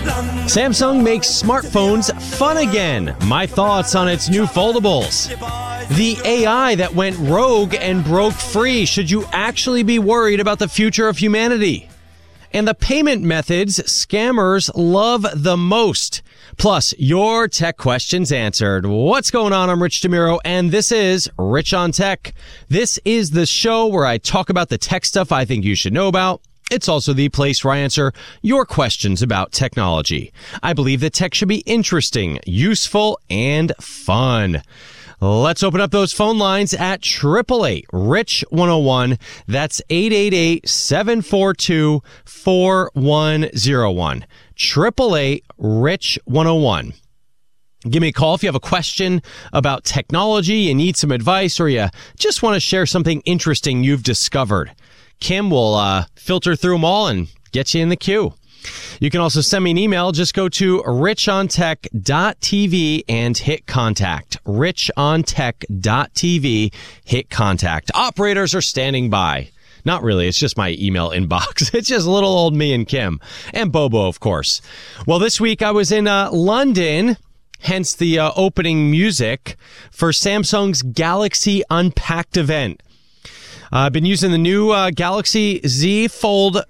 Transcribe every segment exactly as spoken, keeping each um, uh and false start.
Samsung makes smartphones fun again. My thoughts on its new foldables. The A I that went rogue and broke free. Should you actually be worried about the future of humanity? And the payment methods scammers love the most. Plus, your tech questions answered. What's going on? I'm Rich DeMuro, and this is Rich on Tech. This is the show where I talk about the tech stuff I think you should know about. It's also the place where I answer your questions about technology. I believe that tech should be interesting, useful, and fun. Let's open up those phone lines at eight eight eight, RICH one oh one. That's eight eight eight, seven four two, four one oh one. eight eight eight, RICH one oh one. Give me a call if you have a question about technology, you need some advice, or you just want to share something interesting you've discovered. Kim will uh, filter through them all and get you in the queue. You can also send me an email. Just go to rich on tech dot t v and hit contact. rich on tech dot t v, hit contact. Operators are standing by. Not really. It's just my email inbox. It's just little old me and Kim. And Bobo, of course. Well, this week I was in uh, London, hence the uh, opening music, for Samsung's Galaxy Unpacked event. Uh, I've been using the new uh, Galaxy Z Fold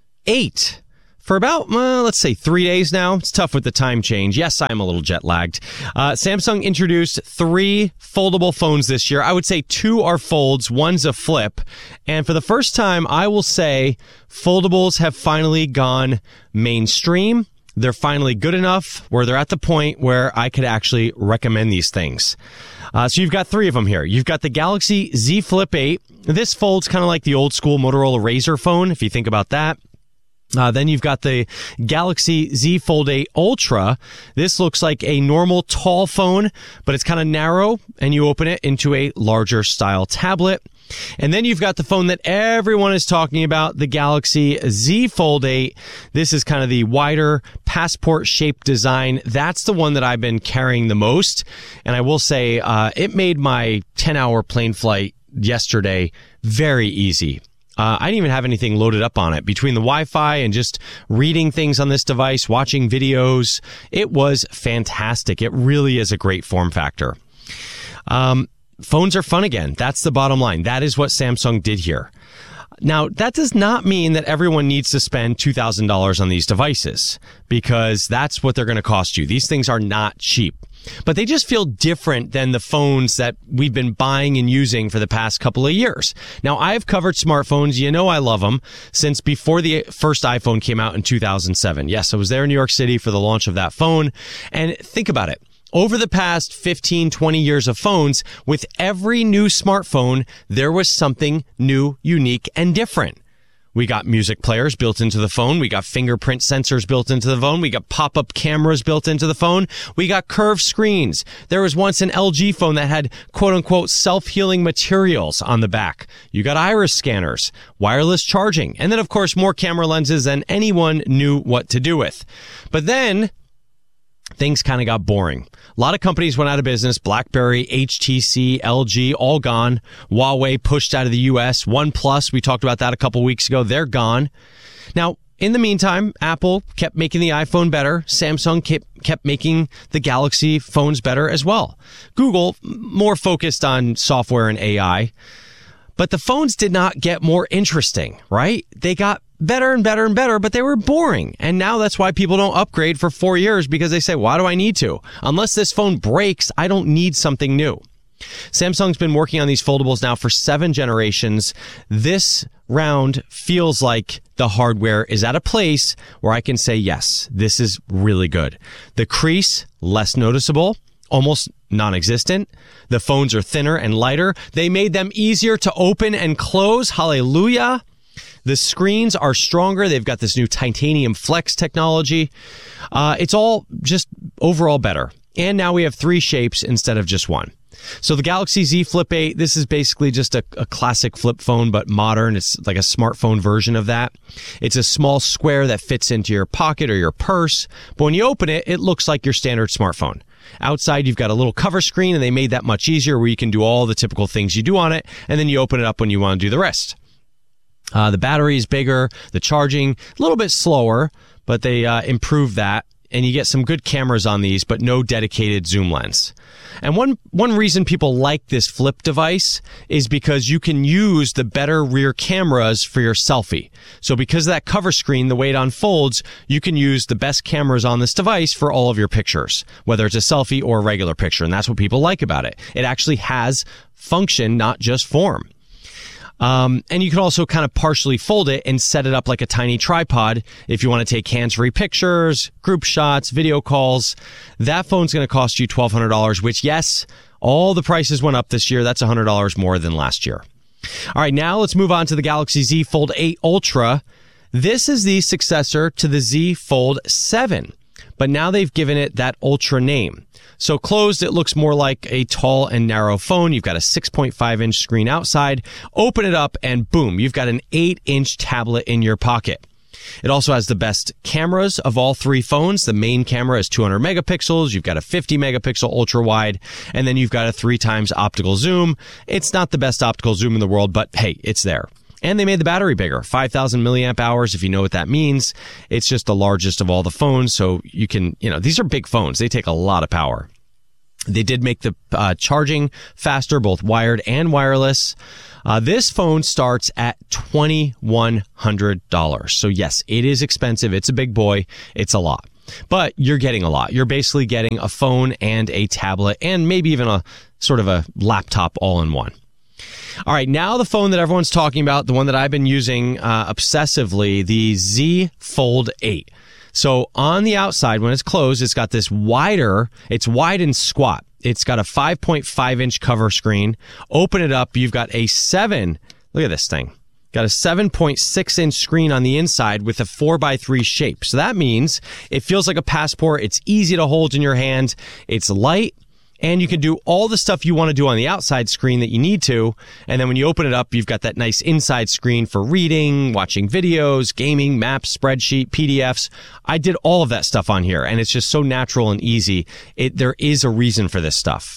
eight for about, uh, let's say, three days now. It's tough with the time change. Yes, I am a little jet lagged. Uh, Samsung introduced three foldable phones this year. I would say two are folds, one's a flip. And for the first time, I will say foldables have finally gone mainstream. They're finally good enough where they're at the point where I could actually recommend these things. Uh, so you've got three of them here. You've got the Galaxy Z Flip eight. This folds kind of like the old school Motorola Razr phone, if you think about that. Uh, then you've got the Galaxy Z Fold eight Ultra. This looks like a normal tall phone, but it's kind of narrow, and you open it into a larger style tablet. And then you've got the phone that everyone is talking about, the Galaxy Z Fold eight. This is kind of the wider passport-shaped design. That's the one that I've been carrying the most. And I will say, uh, it made my ten-hour plane flight yesterday very easy. Uh, I didn't even have anything loaded up on it. Between the Wi-Fi and just reading things on this device, watching videos, it was fantastic. It really is a great form factor. Um, phones are fun again. That's the bottom line. That is what Samsung did here. Now, that does not mean that everyone needs to spend two thousand dollars on these devices, because that's what they're going to cost you. These things are not cheap. But they just feel different than the phones that we've been buying and using for the past couple of years. Now, I've covered smartphones. You know I love them since before the first iPhone came out in two thousand seven. Yes, I was there in New York City for the launch of that phone. And think about it. Over the past fifteen, twenty years of phones, with every new smartphone, there was something new, unique, and different. We got music players built into the phone. We got fingerprint sensors built into the phone. We got pop-up cameras built into the phone. We got curved screens. There was once an L G phone that had quote-unquote self-healing materials on the back. You got iris scanners, wireless charging, and then, of course, more camera lenses than anyone knew what to do with. But then things kind of got boring. A lot of companies went out of business. BlackBerry, H T C, L G, all gone. Huawei pushed out of the U S. OnePlus, we talked about that a couple weeks ago. They're gone. Now, in the meantime, Apple kept making the iPhone better. Samsung kept, kept making the Galaxy phones better as well. Google, more focused on software and A I. But the phones did not get more interesting, right? They got better and better and better, but they were boring. And now that's why people don't upgrade for four years, because they say, why do I need to? Unless this phone breaks, I don't need something new. Samsung's been working on these foldables now for seven generations. This round feels like the hardware is at a place where I can say, yes, this is really good. The crease, less noticeable, almost non-existent. The phones are thinner and lighter. They made them easier to open and close. Hallelujah. The screens are stronger. They've got this new titanium flex technology. Uh, it's all just overall better. And now we have three shapes instead of just one. So the Galaxy Z Flip eight, this is basically just a, a classic flip phone, but modern. It's like a smartphone version of that. It's a small square that fits into your pocket or your purse. But when you open it, it looks like your standard smartphone. Outside, you've got a little cover screen, and they made that much easier where you can do all the typical things you do on it, and then you open it up when you want to do the rest. Uh, the battery is bigger, the charging a little bit slower, but they uh, improved that. And you get some good cameras on these, but no dedicated zoom lens. And one one reason people like this flip device is because you can use the better rear cameras for your selfie. So because of that cover screen, the way it unfolds, you can use the best cameras on this device for all of your pictures, whether it's a selfie or a regular picture. And that's what people like about it. It actually has function, not just form. Um, and you can also kind of partially fold it and set it up like a tiny tripod if you want to take hands-free pictures, group shots, video calls. That phone's going to cost you twelve hundred dollars, which, yes, all the prices went up this year. That's one hundred dollars more than last year. All right, now let's move on to the Galaxy Z Fold eight Ultra. This is the successor to the Z Fold seven, but now they've given it that Ultra name. So closed, it looks more like a tall and narrow phone. You've got a six point five inch screen outside. Open it up and boom, you've got an eight inch tablet in your pocket. It also has the best cameras of all three phones. The main camera is two hundred megapixels. You've got a fifty megapixel ultra wide, and then you've got a three times optical zoom. It's not the best optical zoom in the world, but hey, it's there. And they made the battery bigger, five thousand milliamp hours, if you know what that means. It's just the largest of all the phones, so you can, you know, these are big phones. They take a lot of power. They did make the uh, charging faster, both wired and wireless. Uh, this phone starts at twenty-one hundred dollars. So yes, it is expensive. It's a big boy. It's a lot. But you're getting a lot. You're basically getting a phone and a tablet and maybe even a sort of a laptop all in one. All right, now the phone that everyone's talking about, the one that I've been using uh, obsessively, the Z Fold eight. So on the outside, when it's closed, it's got this wider, it's wide and squat. It's got a five point five inch cover screen. Open it up, you've got a seven, look at this thing. Got a seven point six inch screen on the inside with a four by three shape. So that means it feels like a passport. It's easy to hold in your hand. It's light. And you can do all the stuff you want to do on the outside screen that you need to. And then when you open it up, you've got that nice inside screen for reading, watching videos, gaming, maps, spreadsheet, P D Fs. I did all of that stuff on here, and it's just so natural and easy. It, there is a reason for this stuff.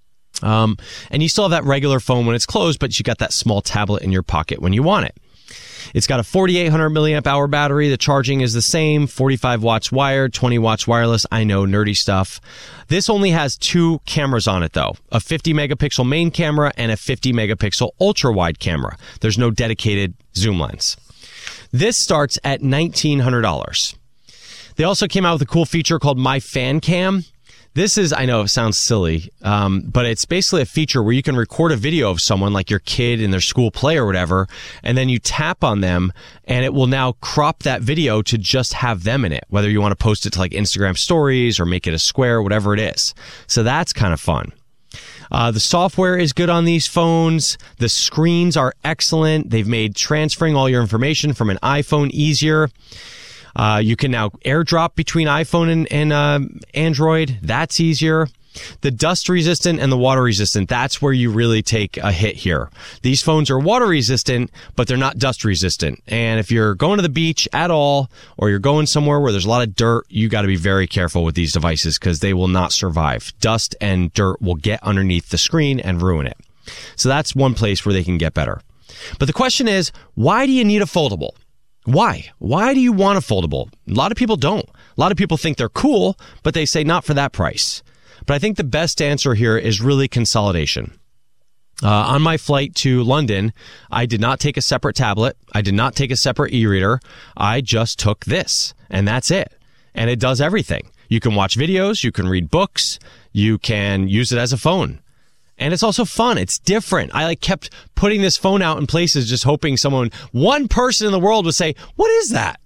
Um, and you still have that regular phone when it's closed, but you got that small tablet in your pocket when you want it. It's got a forty-eight hundred milliamp hour battery. The charging is the same, forty-five watts wired, twenty watts wireless. I know, nerdy stuff. This only has two cameras on it, though. A fifty megapixel main camera and a fifty megapixel ultra wide camera. There's no dedicated zoom lens. This starts at nineteen hundred dollars. They also came out with a cool feature called My Fan Cam. This is, I know it sounds silly, um, but it's basically a feature where you can record a video of someone, like your kid in their school play or whatever, and then you tap on them, and it will now crop that video to just have them in it, whether you want to post it to like Instagram stories or make it a square, whatever it is. So that's kind of fun. Uh, the software is good on these phones. The screens are excellent. They've made transferring all your information from an iPhone easier. Uh, you can now airdrop between iPhone and, and uh, Android. That's easier. The dust resistant and the water resistant, that's where you really take a hit here. These phones are water resistant, but they're not dust resistant. And if you're going to the beach at all, or you're going somewhere where there's a lot of dirt, you got to be very careful with these devices because they will not survive. Dust and dirt will get underneath the screen and ruin it. So that's one place where they can get better. But the question is, why do you need a foldable? Why? Why do you want a foldable? A lot of people don't. A lot of people think they're cool, but they say not for that price. But I think the best answer here is really consolidation. Uh, on my flight to London, I did not take a separate tablet. I did not take a separate e-reader. I just took this, and that's it. And it does everything. You can watch videos. You can read books. You can use it as a phone. And it's also fun. It's different. I like kept putting this phone out in places, just hoping someone, one person in the world would say, "What is that?"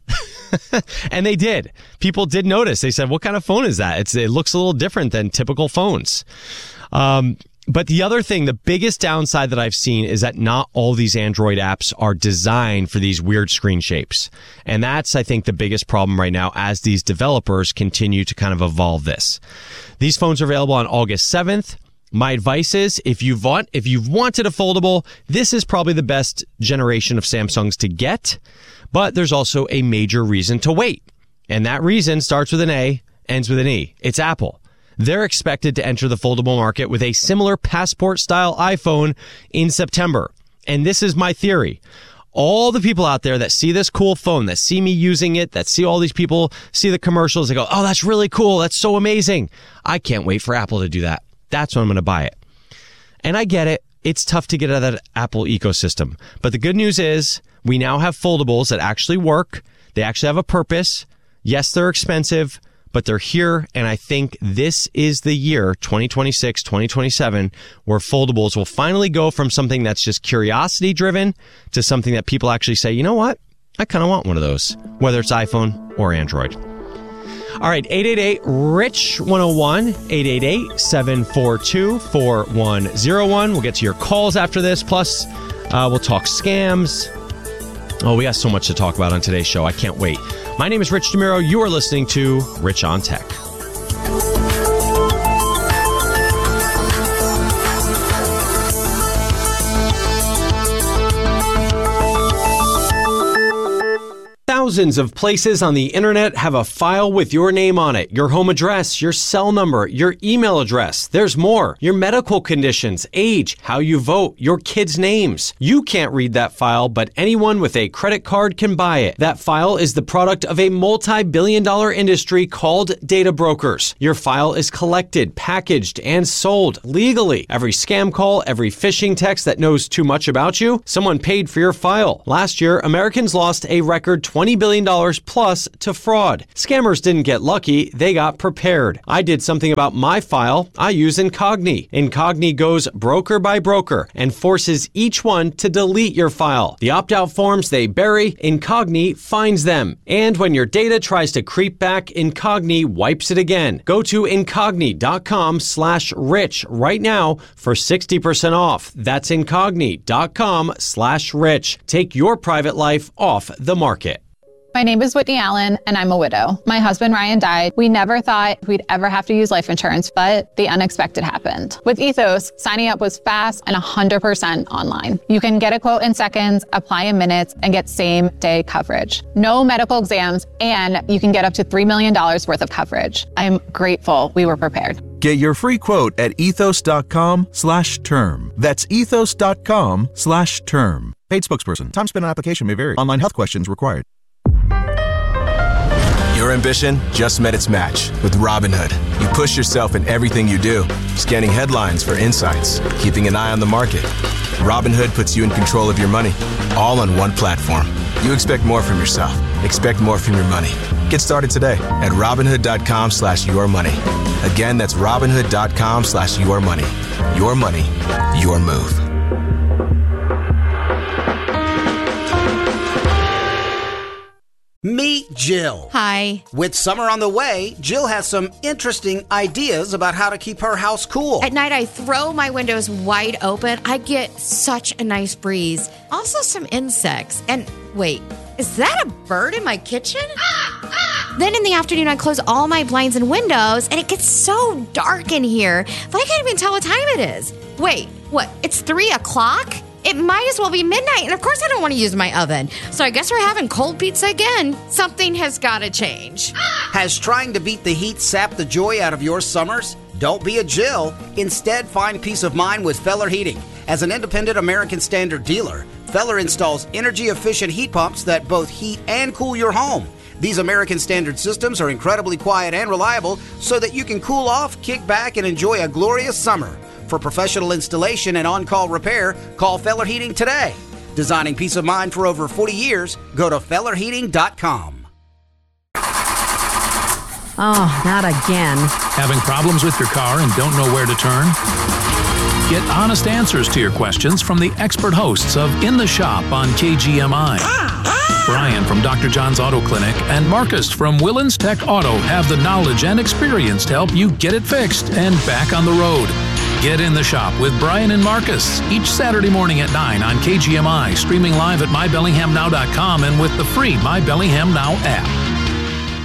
And they did. People did notice. They said, "What kind of phone is that?" It's, it looks a little different than typical phones. Um, but the other thing, the biggest downside that I've seen is that not all these Android apps are designed for these weird screen shapes. And that's, I think, the biggest problem right now as these developers continue to kind of evolve this. These phones are available on August seventh. My advice is, if you want, if you've wanted a foldable, this is probably the best generation of Samsungs to get. But there's also a major reason to wait. And that reason starts with an A, ends with an E. It's Apple. They're expected to enter the foldable market with a similar passport-style iPhone in September. And this is my theory. all the people out there that see this cool phone, that see me using it, that see all these people, see the commercials, they go, oh, that's really cool. That's so amazing. I can't wait for Apple to do that. That's when I'm going to buy it. And I get it. It's tough to get out of that Apple ecosystem. But the good news is we now have foldables that actually work. They actually have a purpose. Yes, they're expensive, but they're here. And I think this is the year, twenty twenty-six, twenty twenty-seven, where foldables will finally go from something that's just curiosity driven to something that people actually say, you know what? I kind of want one of those, whether it's iPhone or Android. All right, eight eight eight, rich one oh one, eight eight eight, seven four two, four one oh one. We'll get to your calls after this. Plus, uh, we'll talk scams. Oh, we got so much to talk about on today's show. I can't wait. My name is Rich DeMiro. You are listening to Rich on Tech. Thousands of places on the internet have a file with your name on it, your home address, your cell number, your email address. There's more. Your medical conditions, age, how you vote, your kids' names. You can't read that file, but anyone with a credit card can buy it. That file is the product of a multi-billion dollar industry called data brokers. Your file is collected, packaged, and sold legally. Every scam call, every phishing text that knows too much about you, someone paid for your file. Last year, Americans lost a record twenty billion dollars plus to fraud. Scammers didn't get lucky, they got prepared. I did something about my file. I use Incogni. Incogni goes broker by broker and forces each one to delete your file. The opt-out forms they bury, Incogni finds them. And when your data tries to creep back, Incogni wipes it again. Go to Incogni.com slash rich right now for sixty percent off. That's Incogni.com slash rich. Take your private life off the market. My name is Whitney Allen, and I'm a widow. My husband, Ryan, died. We never thought we'd ever have to use life insurance, but the unexpected happened. With Ethos, signing up was fast and one hundred percent online. You can get a quote in seconds, apply in minutes, and get same-day coverage. No medical exams, and you can get up to three million dollars worth of coverage. I'm grateful we were prepared. Get your free quote at ethos.com slash term. That's ethos.com slash term. Paid spokesperson. Time spent on application may vary. Online health questions required. Your ambition just met its match with Robinhood. You push yourself in everything you do, scanning headlines for insights, keeping an eye on the market. Robinhood puts you in control of your money, all on one platform. You expect more from yourself. Expect more from your money. Get started today at Robinhood.com slash your money. Again, that's Robinhood.com slash your money. Your money, your move. Meet Jill. Hi. With summer on the way, Jill has some interesting ideas about how to keep her house cool. At night, I throw my windows wide open. I get such a nice breeze. Also, some insects. And wait, is that a bird in my kitchen? Then in the afternoon, I close all my blinds and windows, and it gets so dark in here. I can't even tell what time it is. Wait, what? It's three o'clock? It might as well be midnight, and of course I don't want to use my oven. So I guess we're having cold pizza again. Something has got to change. Has trying to beat the heat sapped the joy out of your summers? Don't be a Jill. Instead, find peace of mind with Feller Heating. As an independent American Standard dealer, Feller installs energy-efficient heat pumps that both heat and cool your home. These American Standard systems are incredibly quiet and reliable so that you can cool off, kick back, and enjoy a glorious summer. For professional installation and on-call repair, call Feller Heating today. Designing peace of mind for over forty years, go to feller heating dot com. Oh, not again. Having problems with your car and don't know where to turn? Get honest answers to your questions from the expert hosts of In the Shop on K G M I. Brian from Doctor John's Auto Clinic and Marcus from Willens Tech Auto have the knowledge and experience to help you get it fixed and back on the road. Get In the Shop with Brian and Marcus each Saturday morning at nine on K G M I, streaming live at my bellingham now dot com and with the free My Bellingham Now app.